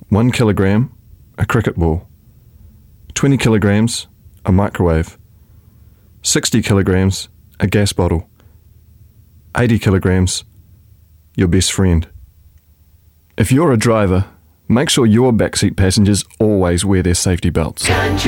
1 kilogram, a cricket ball. 20 kilograms, a microwave. 60 kilograms, a gas bottle. 80 kilograms, your best friend. If you're a driver, make sure your backseat passengers always wear their safety belts.